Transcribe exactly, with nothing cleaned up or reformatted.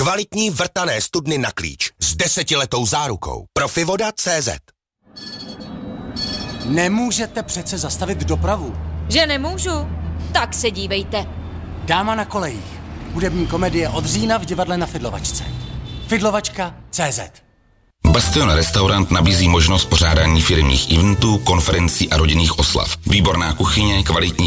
Kvalitní vrtané studny na klíč s desetiletou zárukou. Profivoda tečka cé zet. Nemůžete přece zastavit dopravu. Že nemůžu? Tak se dívejte. Dáma na kolejích. Hudební komedie od října v divadle Na Fidlovačce. Fidlovačka tečka cé zet. Bastion Restaurant nabízí možnost pořádání firemních eventů, konferencí a rodinných oslav. Výborná kuchyně, kvalitní